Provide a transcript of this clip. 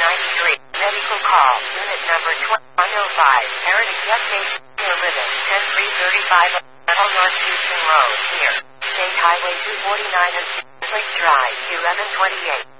Medical call. Unit number 105. Heritage Update. Near Ribbon. 10335. Metal North Houston Road. Near State Highway 249 and Lake Drive. 1128.